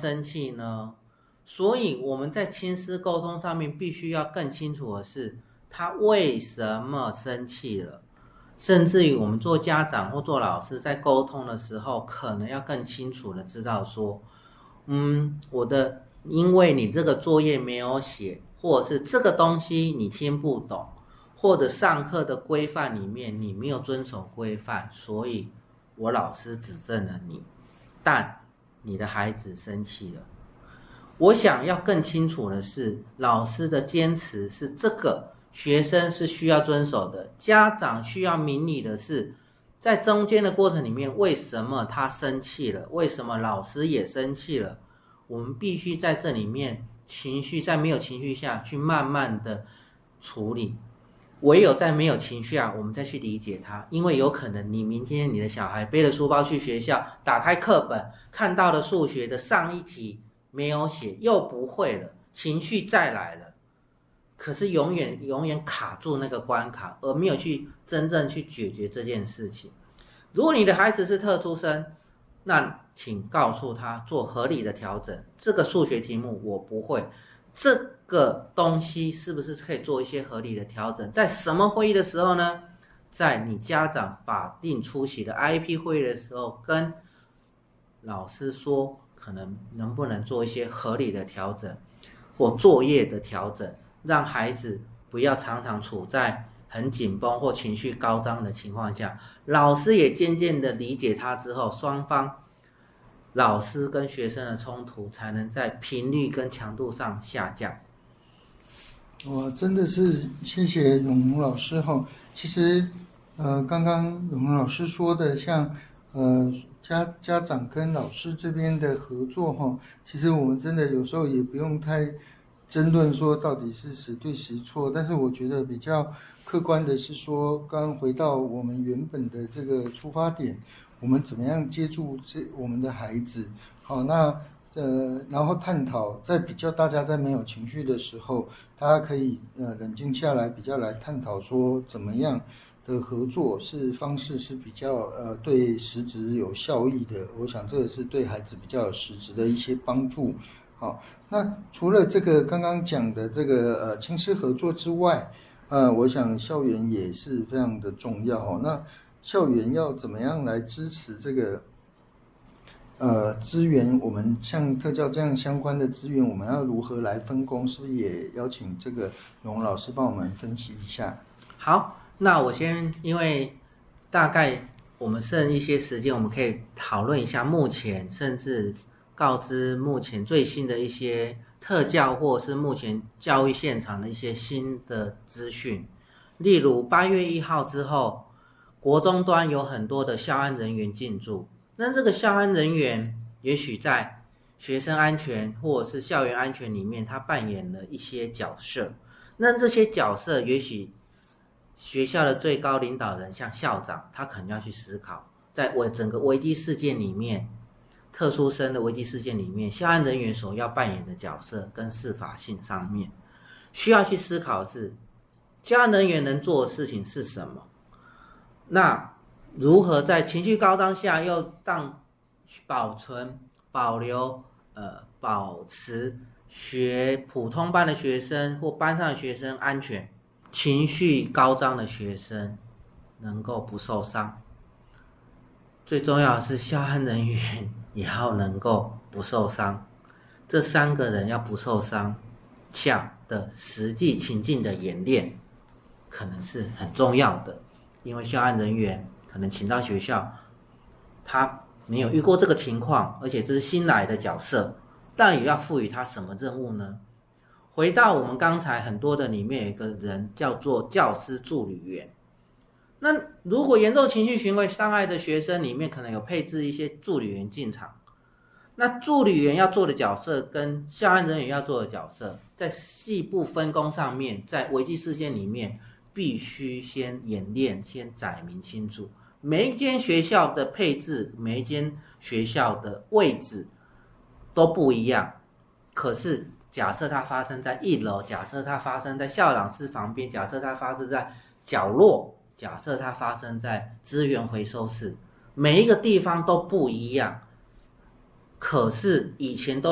生气呢？所以我们在亲师沟通上面必须要更清楚的是，他为什么生气了。甚至于我们做家长或做老师在沟通的时候，可能要更清楚的知道说，因为你这个作业没有写，或者是这个东西你听不懂，或者上课的规范里面你没有遵守规范，所以我老师指正了你，但你的孩子生气了。我想要更清楚的是，老师的坚持是这个，学生是需要遵守的，家长需要明理的是，在中间的过程里面，为什么他生气了？为什么老师也生气了？我们必须在这里面在没有情绪下去慢慢的处理，唯有在没有情绪下，我们再去理解他。因为有可能你明天你的小孩背着书包去学校，打开课本看到了数学的上一题没有写，又不会了，情绪再来了，可是永远卡住那个关卡，而没有去真正去解决这件事情。如果你的孩子是特殊生，那请告诉他做合理的调整，这个数学题目我不会，这个东西是不是可以做一些合理的调整？在什么会议的时候呢？在你家长法定出席的 IEP 会议的时候，跟老师说可能不能做一些合理的调整或作业的调整，让孩子不要常常处在很紧绷或情绪高涨的情况下，老师也渐渐的理解他之后，双方老师跟学生的冲突才能在频率跟强度上下降。 我真的是谢谢永红老师哈。其实刚刚永红老师说的，像家长跟老师这边的合作哈，其实我们真的有时候也不用太争论说到底是谁对谁错，但是我觉得比较客观的是说，刚回到我们原本的这个出发点，我们怎么样接住我们的孩子。好，那然后探讨，在比较大家在没有情绪的时候，大家可以冷静下来，比较来探讨说怎么样的合作方式是比较对实质有效益的。我想这个是对孩子比较有实质的一些帮助。好，那除了这个刚刚讲的这个亲师合作之外，我想校园也是非常的重要哦。那校园要怎么样来支持这个资源？我们像特教这样相关的资源，我们要如何来分工？是不是也邀请这个永老师帮我们分析一下？ 好，那我先，因为大概我们剩一些时间，我们可以讨论一下目前，甚至告知目前最新的一些特教或是目前教育现场的一些新的资讯。例如8月1号之后，国中端有很多的校安人员进驻，那这个校安人员也许在学生安全或者是校园安全里面，他扮演了一些角色。那这些角色也许学校的最高领导人像校长，他可能要去思考，在整个危机事件里面，特殊生的危机事件里面，校安人员所要扮演的角色跟适法性上面，需要去思考的是校安人员能做的事情是什么。那如何在情绪高涨下又保持普通班的学生或班上的学生安全，情绪高涨的学生能够不受伤，最重要的是校安人员也要能够不受伤。这3个人要不受伤下的实际情境的演练可能是很重要的，因为校安人员可能请到学校，他没有遇过这个情况，而且这是新来的角色，但也要赋予他什么任务呢？回到我们刚才很多的里面有一个人叫做教师助理员。那如果严重情绪行为障碍的学生里面可能有配置一些助理员进场，那助理员要做的角色跟校安人员要做的角色在细部分工上面，在危机事件里面必须先演练，先载明清楚。每一间学校的配置，每一间学校的位置都不一样，可是假设它发生在1楼，假设它发生在校长室旁边，假设它发生在角落，假设它发生在资源回收室，每一个地方都不一样，可是以前都